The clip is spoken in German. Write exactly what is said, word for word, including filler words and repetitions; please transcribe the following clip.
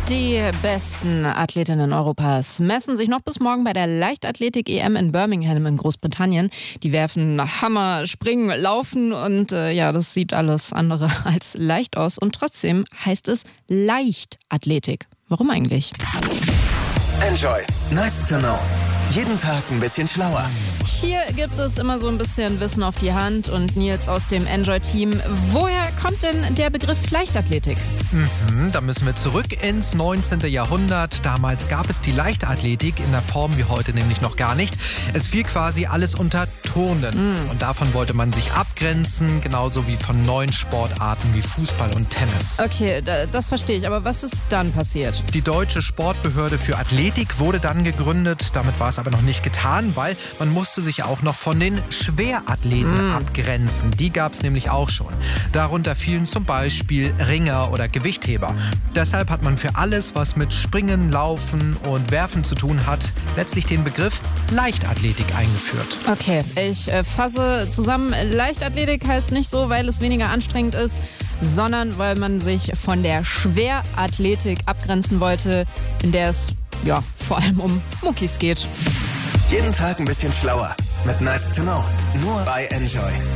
Die besten Athletinnen Europas messen sich noch bis morgen bei der Leichtathletik-E M in Birmingham in Großbritannien. Die werfen Hammer, springen, laufen und äh, ja, das sieht alles andere als leicht aus. Und trotzdem heißt es Leichtathletik. Warum eigentlich? Enjoy. Nice to know. Jeden Tag ein bisschen schlauer. Hier gibt es immer so ein bisschen Wissen auf die Hand und Nils aus dem Enjoy-Team. Woher kommt denn der Begriff Leichtathletik? Mhm, da müssen wir zurück ins neunzehnten Jahrhundert. Damals gab es die Leichtathletik in der Form wie heute nämlich noch gar nicht. Es fiel quasi alles unter Turnen. Mhm. Und davon wollte man sich abgrenzen, genauso wie von neuen Sportarten wie Fußball und Tennis. Okay, das verstehe ich. Aber was ist dann passiert? Die Deutsche Sportbehörde für Athletik wurde dann gegründet. Damit war es aber noch nicht getan, weil man musste sich auch noch von den Schwerathleten mm. abgrenzen. Die gab es nämlich auch schon. Darunter fielen zum Beispiel Ringer oder Gewichtheber. Deshalb hat man für alles, was mit Springen, Laufen und Werfen zu tun hat, letztlich den Begriff Leichtathletik eingeführt. Okay, ich äh, fasse zusammen. Leichtathletik heißt nicht so, weil es weniger anstrengend ist, sondern weil man sich von der Schwerathletik abgrenzen wollte, in der es ja vor allem um Muckis geht. Jeden Tag ein bisschen schlauer mit Nice to know. Nur bei Enjoy.